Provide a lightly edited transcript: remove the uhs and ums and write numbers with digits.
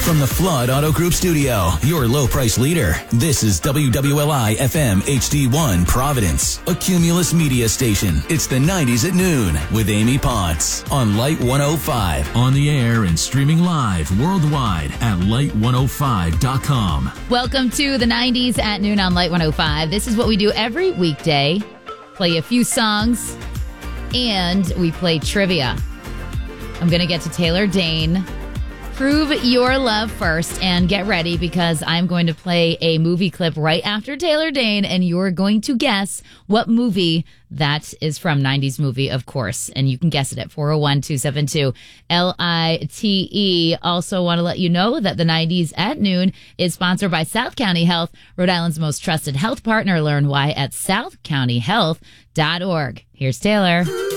From the Flood Auto Group studio, your low price leader, this is WWLI FM HD1 Providence, a Cumulus media station. It's the 90s at noon with Amy Potts on Light 105. On the air and streaming live worldwide at light105.com. Welcome to the 90s at noon on Light 105. This is what we do every weekday. Play a few songs and we play trivia. I'm going to get to Taylor Dayne. Prove your love first and get ready because I'm going to play a movie clip right after Taylor Dayne and you're going to guess what movie that is from. 90s movie, of course. And you can guess it at 401-272-LITE. Also want to let you know that the 90s at noon is sponsored by South County Health, Rhode Island's most trusted health partner. Learn why at southcountyhealth.org. Here's Taylor.